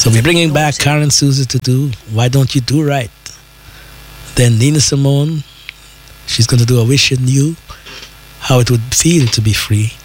So we're bringing back Karen Susie to do Why Don't You Do Right. Then Nina Simone, she's going to do a Wish You Knew How It Would Feel to Be Free.